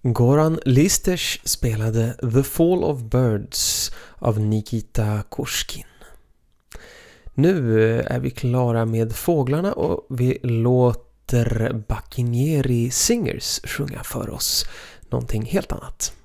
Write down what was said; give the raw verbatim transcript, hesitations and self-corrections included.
Goran Listers spelade The Fall of Birds av Nikita Korskin. Nu är vi klara med fåglarna och vi låter Bacchinieri Singers sjunga för oss någonting helt annat.